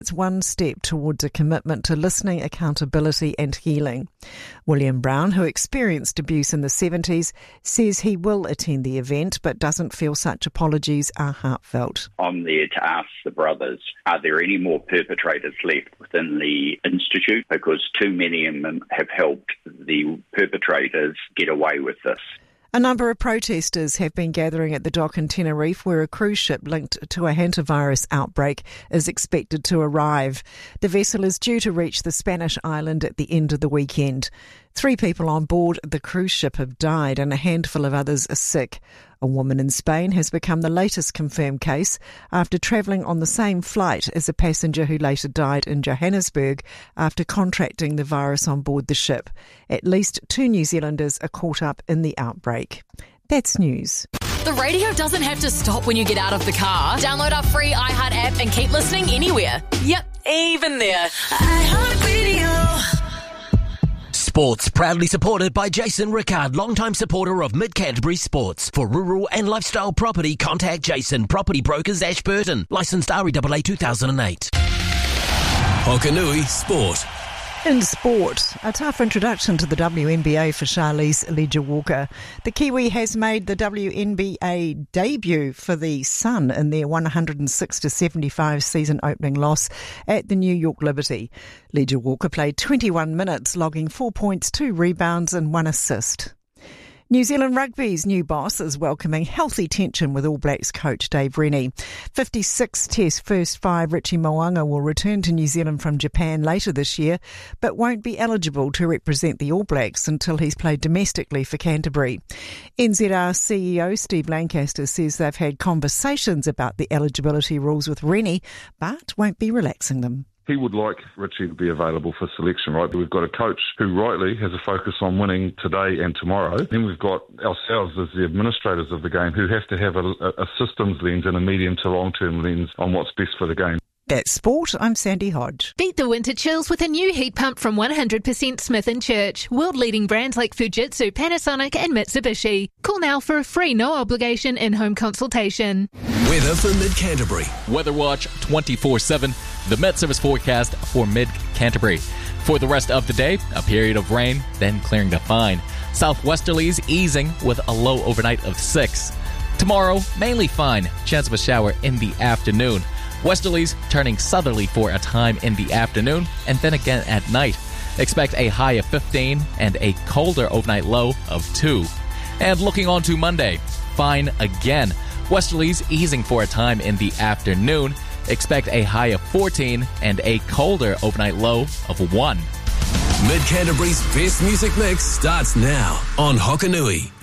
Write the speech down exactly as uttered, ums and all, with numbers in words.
It's one step towards a commitment to listening, accountability and healing. William Brown, who experienced abuse in the seventies, says he will attend the event but doesn't feel such apologies are heartfelt. I'm there to ask the brothers, are there any more perpetrators left within the Institute? Because too many of them have helped the perpetrators get away with this. A number of protesters have been gathering at the dock in Tenerife, where a cruise ship linked to a hantavirus outbreak is expected to arrive. The vessel is due to reach the Spanish island at the end of the weekend. Three people on board the cruise ship have died and a handful of others are sick. A woman in Spain has become the latest confirmed case after travelling on the same flight as a passenger who later died in Johannesburg after contracting the virus on board the ship. At least two New Zealanders are caught up in the outbreak. That's news. The radio doesn't have to stop when you get out of the car. Download our free iHeart app and keep listening anywhere. Yep, even there. iHeartRadio. Sports, proudly supported by Jason Rickard, longtime supporter of Mid-Canterbury Sports. For rural and lifestyle property, contact Jason, Property Brokers, Ashburton. Licensed R E A A two thousand eight. Hokanui Sport. In sport, a tough introduction to the W N B A for Charlize Leger-Walker. The Kiwi has made the W N B A debut for the Sun in their one hundred six to seventy-five season opening loss at the New York Liberty. Leger-Walker played twenty-one minutes, logging four points, two rebounds and one assist. New Zealand Rugby's new boss is welcoming healthy tension with All Blacks coach Dave Rennie. fifty-six Test first five Richie Mo'unga will return to New Zealand from Japan later this year, but won't be eligible to represent the All Blacks until he's played domestically for Canterbury. N Z R C E O Steve Lancaster says they've had conversations about the eligibility rules with Rennie, but won't be relaxing them. He would like Richie to be available for selection, right? But we've got a coach who rightly has a focus on winning today and tomorrow. Then we've got ourselves as the administrators of the game who have to have a, a systems lens and a medium to long-term lens on what's best for the game. That's sport. I'm Sandy Hodge. Beat the winter chills with a new heat pump from one hundred percent Smith and Church. World-leading brands like Fujitsu, Panasonic and Mitsubishi. Call now for a free, no-obligation in-home consultation. Weather for Mid-Canterbury. Weather Watch twenty-four seven. The Met Service forecast for Mid-Canterbury. For the rest of the day, a period of rain, then clearing to fine. Southwesterlies easing with a low overnight of six. Tomorrow, mainly fine. Chance of a shower in the afternoon. Westerlies turning southerly for a time in the afternoon and then again at night. Expect a high of fifteen and a colder overnight low of two. And looking on to Monday, fine again. Westerlies easing for a time in the afternoon. Expect a high of fourteen and a colder overnight low of one. Mid-Canterbury's best music mix starts now on Hokanui.